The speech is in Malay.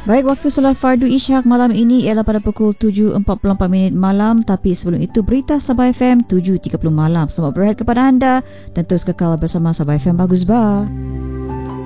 Baik, waktu solat fardu Isyak malam ini ialah pada pukul 7.44 malam. Tapi sebelum itu, berita Sabah FM 7.30 malam. Selamat berehat kepada anda dan terus kekal bersama Sabah FM Bagus Bah.